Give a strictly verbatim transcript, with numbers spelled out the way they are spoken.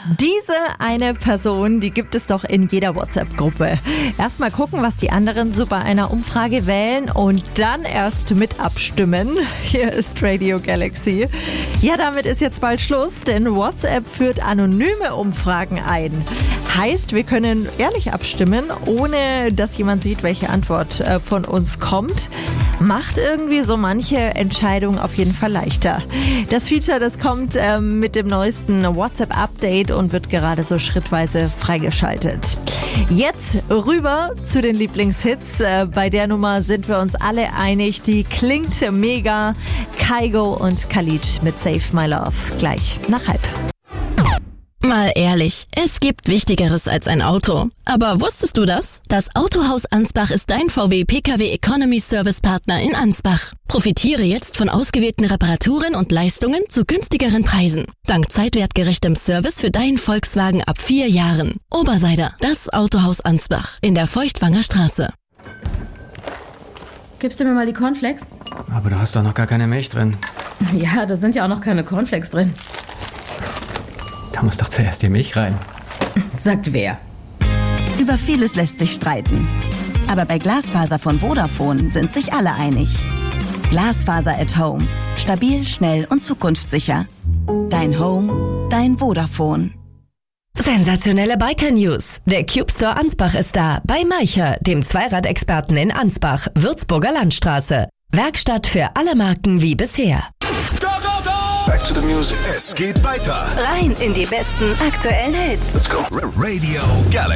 Diese eine Person, die gibt es doch in jeder WhatsApp-Gruppe. Erstmal gucken, was die anderen so bei einer Umfrage wählen und dann erst mit abstimmen. Hier ist Radio Galaxy. Ja, damit ist jetzt bald Schluss, denn WhatsApp führt anonyme Umfragen ein. Heißt, wir können ehrlich abstimmen, ohne dass jemand sieht, welche Antwort äh, von uns kommt. Macht irgendwie so manche Entscheidung auf jeden Fall leichter. Das Feature, das kommt äh, mit dem neuesten WhatsApp-Update und wird gerade so schrittweise freigeschaltet. Jetzt rüber zu den Lieblingshits. Äh, bei der Nummer sind wir uns alle einig. Die klingt mega. Kygo und Khalid mit Save My Love. Gleich nach halb. Mal ehrlich, es gibt Wichtigeres als ein Auto. Aber wusstest du das? Das Autohaus Ansbach ist dein V W P K W Economy Service Partner in Ansbach. Profitiere jetzt von ausgewählten Reparaturen und Leistungen zu günstigeren Preisen. Dank zeitwertgerechtem Service für deinen Volkswagen ab vier Jahren. Oberseider, das Autohaus Ansbach in der Feuchtwanger Straße. Gibst du mir mal die Cornflakes? Aber du hast doch noch gar keine Milch drin. Ja, da sind ja auch noch keine Cornflakes drin. Da muss doch zuerst die Milch rein. Sagt wer? Über vieles lässt sich streiten. Aber bei Glasfaser von Vodafone sind sich alle einig. Glasfaser at Home. Stabil, schnell und zukunftssicher. Dein Home, dein Vodafone. Sensationelle Biker-News. Der Cube Store Ansbach ist da. Bei Maicher, dem Zweiradexperten in Ansbach, Würzburger Landstraße. Werkstatt für alle Marken wie bisher. Go, go, go! Back to the music. Es geht weiter. Rein in die besten aktuellen Hits. Let's go. Radio Galaxy.